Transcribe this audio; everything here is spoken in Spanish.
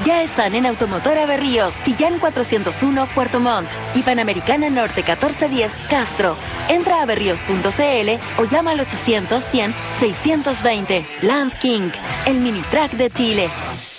Ya están en Automotora Berríos, Chillán 401, Puerto Montt y Panamericana Norte 1410, Castro. Entra a berríos.cl o llama al 800 100 620. Land King, el mini track de Chile.